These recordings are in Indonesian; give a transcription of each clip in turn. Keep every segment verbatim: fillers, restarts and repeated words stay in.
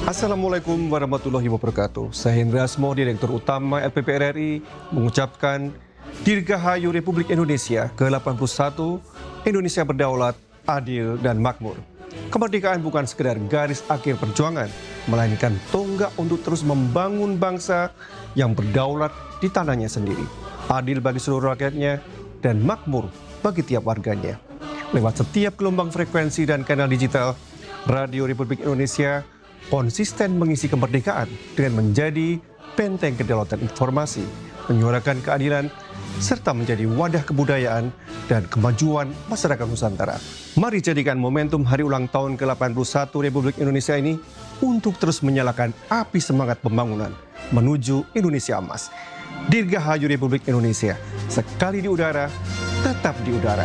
Assalamualaikum warahmatullahi wabarakatuh. Saya Hendra Asmo, Direktur Utama L P P R R I, mengucapkan Dirgahayu Republik Indonesia ke delapan puluh satu, Indonesia berdaulat, adil, dan makmur. Kemerdekaan bukan sekedar garis akhir perjuangan, melainkan tonggak untuk terus membangun bangsa yang berdaulat di tanahnya sendiri, adil bagi seluruh rakyatnya, dan makmur bagi tiap warganya. Lewat setiap gelombang frekuensi dan kanal digital, Radio Republik Indonesia konsisten mengisi kemerdekaan dengan menjadi benteng kedaulatan informasi, menyuarakan keadilan, serta menjadi wadah kebudayaan dan kemajuan masyarakat Nusantara. Mari jadikan momentum hari ulang tahun ke delapan puluh satu Republik Indonesia ini untuk terus menyalakan api semangat pembangunan menuju Indonesia emas. Dirgahayu Republik Indonesia, sekali di udara, tetap di udara.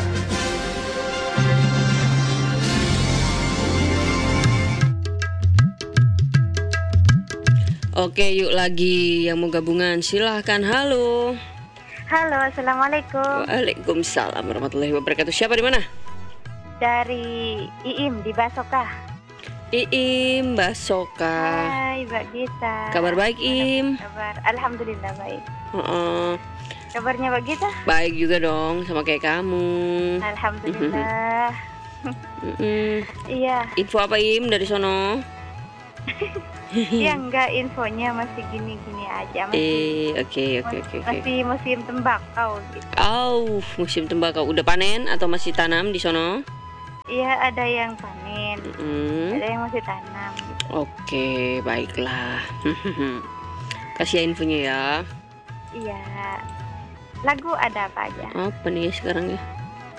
Oke, yuk lagi yang mau gabungan silahkan. Halo. Halo, assalamualaikum. Waalaikumsalam warahmatullahi wabarakatuh. Siapa di mana? Dari Iim di Basoka. Iim Basoka. Hai, Mbak Gita. Kabar baik, Im? Kabar, alhamdulillah baik. Uh-uh. Kabarnya Mbak Gita? Baik juga dong, sama kayak kamu. Alhamdulillah. Mm-mm. Iya. Info apa, Im, dari sono? Ya enggak, infonya masih gini-gini aja. Masih, Eh, oke, oke, oke, oke. masih musim tembakau gitu. Oh, musim tembakau. Udah panen atau masih tanam di sono? Iya, ada yang panen, Mm. ada yang masih tanam gitu. Oke, baiklah. Kasih ya infonya ya. Iya. Lagu ada apa aja? Apa nih sekarang ya?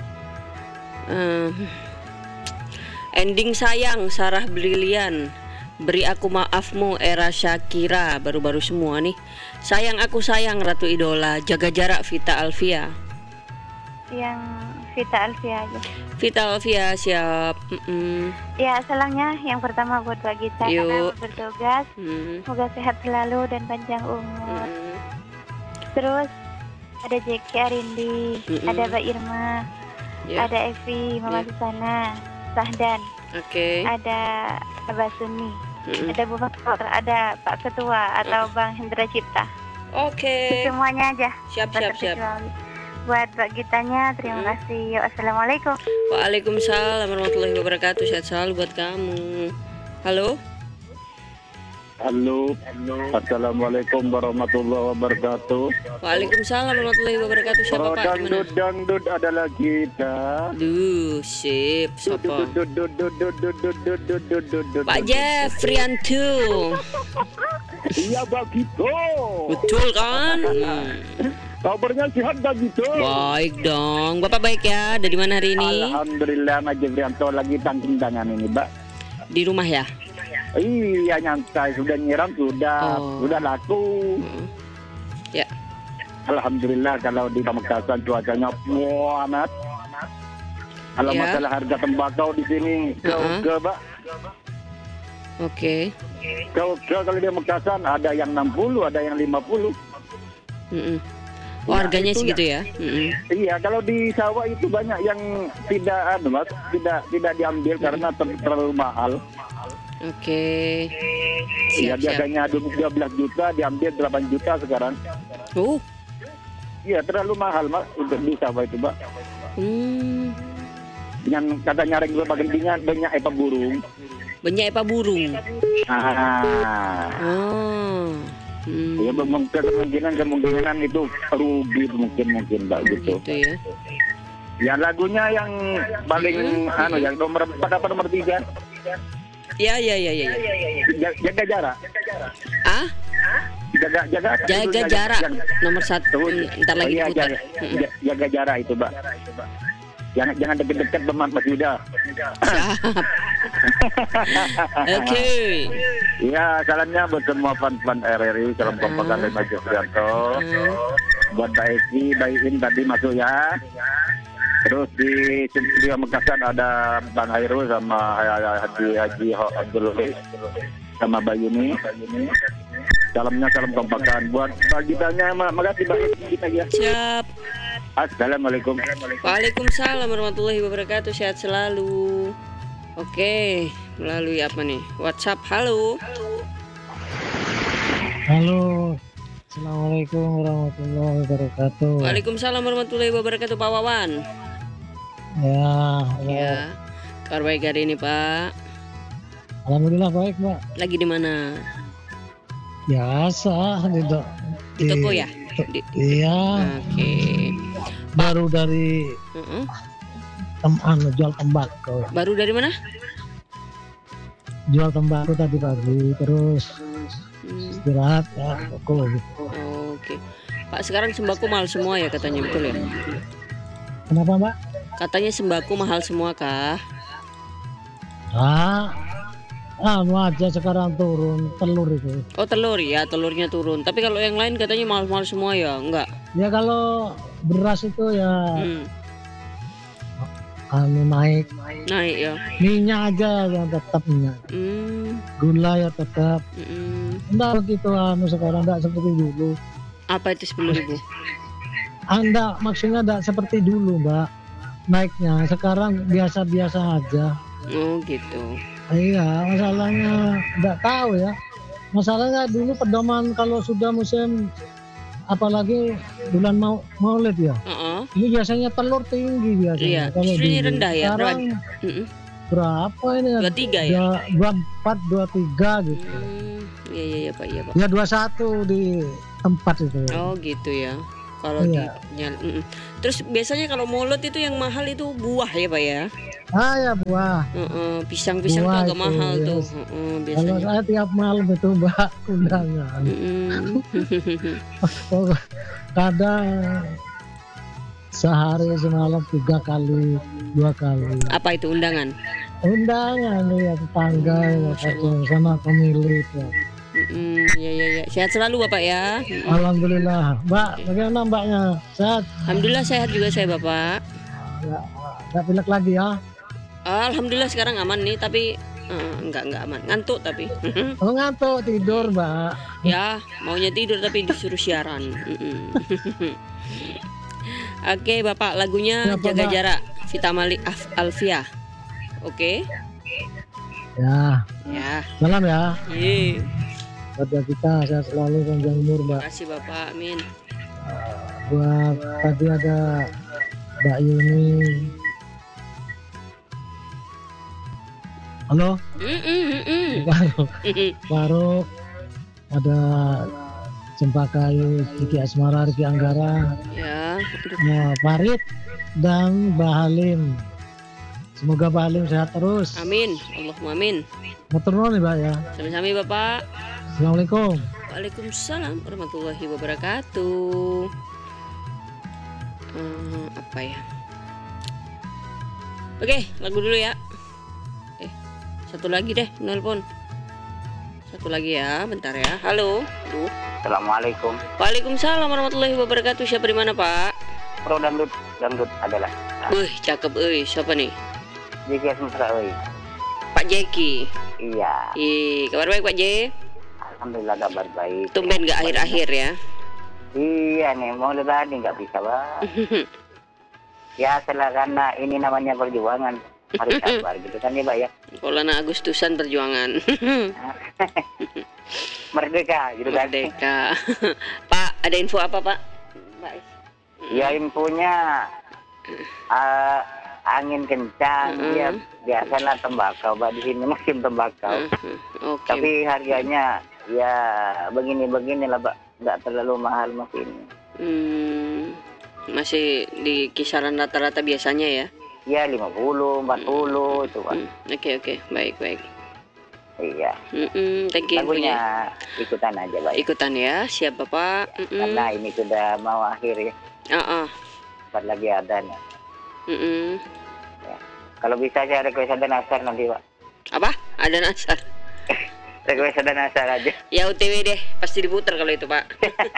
Um, ending sayang Sarah Brilian. Beri aku maafmu era Shakira. Baru-baru semua nih. Sayang aku sayang Ratu Idola. Jaga jarak Vita Alvia. Yang Vita Alfia aja. Vita Alvia siap. Mm-mm. Ya, salahnya yang pertama buat Mbak Gita karena Yuk. bertugas. Mm. Semoga sehat selalu dan panjang umur. Mm. Terus ada Jeki Arindi, Mm-mm. ada Mbak Irma, Ya. ada Evi, Mama Ya. Susana, Sahdan, Oke. ada Abah Suni, Mm-mm. ada Bu Bakar, ada Pak Ketua atau Bang Hendra Cipta. Oke. Semuanya aja. Siap, tak siap, siap. terkecuali. Buat Mbak Gitanya, terima Mm. kasih. Yuk, assalamualaikum. Waalaikumsalam warahmatullahi wabarakatuh. Sehat selalu buat kamu. Halo. Halo, assalamualaikum warahmatullahi wabarakatuh. Waalaikumsalam warahmatullahi wabarakatuh. Siapa Pro Pak? Gimana? dangdut dangdut adalah kita. Duh, sip. Siapa? Dut, dut, dut, dut, dut, dut, dut, dut, dut, dut, dut, Pak dut. Jeffrianto. Iya begitu. Betul kan? Hmm. Kabarnya sehat begitu. Baik dong. Bapak baik ya? Dari mana hari ini? Alhamdulillah, Mas Jefrianto lagi tangking tangan ini, Mbak. Di rumah ya? Iya, nyantai, sudah nyiram, sudah, Oh. sudah laku. Hmm. Ya. Alhamdulillah kalau di Pamekasan cuacanya panas. Kalau Ya. masalah harga tembakau di sini, kau Uh-uh. ke, Mbak. Oke. Kau ke kalau di Pamekasan ada yang enam puluh, ada yang lima puluh. Mm-mm. Oh, harganya itu segitu ya? Mm-mm. Iya, kalau di sawah itu banyak yang tidak, anu, Mas, tidak tidak diambil karena ter- terlalu mahal. Oke. Iya, Siap, siap. biasanya dua belas juta diambil delapan juta sekarang. Oh. Iya, terlalu mahal, Mas, untuk di sawah itu, Mbak. Hmm. Dengan kata nyaring berbagentingan banyak epa burung. Banyak apa burung? Ah. Oh. Hmm. Ya, mungkin kemungkinan kemungkinan itu rugi mungkin mungkin Mbak gitu. Gitu ya. Ya lagunya yang paling Hmm. anu yang nomor empat apa nomor tiga? Ya, ya, ya, ya, ya. Ja- Jaga jarak. Ah? Jaga jaga apa Jaga judulnya? jarak. Yang- Nomor satu. Tuh, Hmm, Ntar lagi oh iya, putar. jaga, Mm-mm. ja- jaga jarak itu, Mbak. Jangan jangan deket-deket teman Mas Yuda. Siap. Oke. Iya, salamnya buat semua fan-fan R R I, salam kompak dari Mas Jefrianto. Hmm. Buat Mbak Eki, Mbak Iin tadi masuk ya. Terus di studio Mekasan ada Bang Hairul sama Haji Haji Abdul sama Bayuni. Salamnya salam kompakan. Buat bagitanya, makasih banyak kita ya. Siap. Assalamualaikum. Waalaikumsalam warahmatullahi wabarakatuh. Sehat selalu. Oke, melalui apa nih? WhatsApp. Halo. Halo, Assalamualaikum warahmatullahi wabarakatuh. Waalaikumsalam warahmatullahi wabarakatuh, Pak Wawan. Ya, ya. Ya, kabar baik hari ini, Pak. Alhamdulillah baik, Mbak. Lagi di mana? Biasa di, do- Di toko ya? Di- Iya, Oke. baru dari Heeh. teman jual tembakau. Baru dari mana? Jual tembakau tadi pagi, terus Hmm, istirahat ya, toko gitu. Oke. Pak, sekarang sembako mahal semua ya katanya, betul ya? Kenapa, Mbak? Katanya sembako mahal semua kah? Ah, anu aja sekarang turun telur itu. Oh, telur ya, telurnya turun. Tapi kalau yang lain katanya mahal-mahal semua ya? Enggak. Ya kalau beras itu ya Hmm, anu naik, naik ya. minyak aja yang tetap minyak. Hmm, Gula ya tetap. mm-mm. Enggak begitu anu sekarang, enggak seperti dulu. Apa itu sepuluh ribu? Anda maksudnya enggak seperti dulu, Mbak. Naiknya sekarang biasa-biasa aja. Oh gitu. Iya, masalahnya enggak tahu ya. Masalahnya dulu pedoman kalau sudah musim apalagi bulan mau maulid ya. Heeh. Ini biasanya telur tinggi biasanya. Iya, Kalau justru ini dulu. rendah ya, Sekarang Mm-mm. berapa ini ya? Dua tiga ya? Dua, dua empat, dua tiga gitu. Hmm, iya iya iya Pak, iya Pak. Ya dua satu di tempat itu. Oh gitu ya. Kalau Iya. di nyal- mm-mm. Terus biasanya kalau mulut itu yang mahal itu buah ya Pak ya? Ah ya buah. Heeh, pisang-pisang tuh Buah agak itu, mahal yes. tuh. Heeh, Kalau biasanya. saya tiap malam itu Mbak undangan. Mm-mm. Oh, kadang sehari semalam tiga kali, dua kali. Apa itu undangan? Undangan ya tetangga ya, kacau, sama pemilik ya. Mm-mm, iya iya iya. Sehat selalu Bapak ya. Mm-mm. Alhamdulillah. Mbak, bagaimana Mbaknya? Sehat? Alhamdulillah sehat juga saya Bapak. Enggak, enggak pilek lagi ya? Alhamdulillah sekarang aman nih, tapi eh, enggak enggak aman, ngantuk tapi. Oh ngantuk tidur Mbak. Ya maunya tidur tapi disuruh siaran. Mm-mm. Oke Bapak, lagunya Siapa, Jaga Pak? Jarak Vita Malik Af- Alfia. Oke Ya, ya. salam ya. Iya. Buat kita sehat selalu panjang umur Mbak. Terima kasih Bapak, amin. Buat tadi ada Mbak Yuni. Halo, Mm-mm, mm-mm. Faruk. Mm-mm. Faruk. Ada Cempakayu, Kiki Asmara, Riki Anggara, Ya, aduh. nah, Farid dan Mbak Halim. Semoga Mbak Halim sehat terus. Amin, Allahumma amin. Motor nuwun nih Mbak ya. Sami-sami Bapak. Assalamualaikum. Waalaikumsalam warahmatullahi wabarakatuh. Hmm, apa ya? Oke, lagu dulu ya. Eh, satu lagi deh, nelpon. Satu lagi ya, bentar ya. Halo. Aduh. Assalamualaikum. Waalaikumsalam warahmatullahi wabarakatuh. Siapa di mana, Pak? Pro dangdut dangdut adalah. Wih, cakep euy. Siapa nih? Jika semesta euy. Pak Jeki. Iya. Ih, kabar baik Pak J. Alhamdulillah kabar baik. Tumben gak akhir-akhir ya. Iya nih, mau tadi nggak bisa Bang. Ya setelah karena ini namanya perjuangan harus sabar gitu kan ya Pak ya. Polana Agustusan perjuangan. Merdeka gitu kan. Merdeka. Pak, ada info apa Pak? Mbak. Ya infonya uh, angin kencang Mm-mm. ya biasalah tembakau Pak di sini musim tembakau. Mhm, Oke. Tapi harganya ya begini-begini lah Pak, nggak terlalu mahal masih ini. Hmm, masih di kisaran rata-rata biasanya ya. Ya lima puluh, empat puluh itu Pak. Hmm, Oke oke, baik baik. Iya. Mm-mm, thank you Lagunya infonya. ikutan aja Pak. Ikutan ya, siap Bapak. Mm-mm. Karena ini sudah mau akhir ya. Ah, ah. Empat lagi ada nih. Mm-mm. Kalau bisa saya request ada nasar nanti Pak. Apa? Ada nasar. Request ada nasar aja. Ya O T W deh, pasti diputar kalau itu Pak.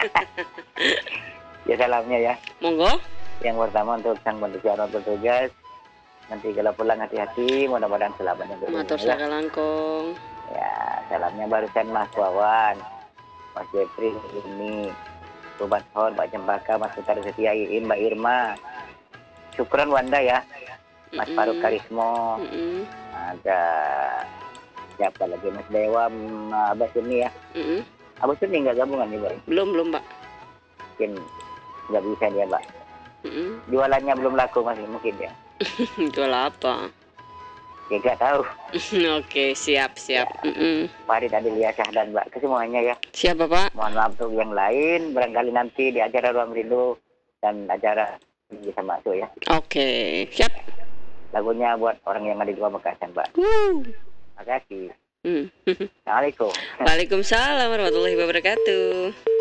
Ya salamnya ya. Monggo. Yang pertama untuk sang pendejaran bertugas. Nanti kalau pulang hati-hati, mudah-mudahan selamat untuk Matur ya. saka langkong. Ya, salamnya barusan Mas Wawan, Mas Jepri, ini, Sobat Hon, Pak Cempaka, Mas Putar Setia, Iin, Mbak Irma. Syukron Wanda ya, Mas Mm-mm. Faruk Karismo, Mm-mm. ada siapa lagi Mas Dewa, Mbak Abas ini ya, Mm-mm. Abang Suni nggak gabungan nih Mbak? Belum, belum, Pak. Mungkin nggak bisa dia Mbak. Mm-mm. Jualannya belum laku masih mungkin ya. Jual apa? Ya nggak tahu. Oke, siap, siap. Mm-mm. Farid Adelia Syahdan Mbak, ke semuanya ya. Siapa, Pak? Mohon maaf untuk yang lain, barangkali nanti di acara Ruang Rindu dan acara bisa masuk ya. Oke, siap. Lagunya buat orang yang ada di Pamekasan Mbak. Woo. Terima kasih. Hmm. Assalamualaikum. Waalaikumsalam warahmatullahi wabarakatuh.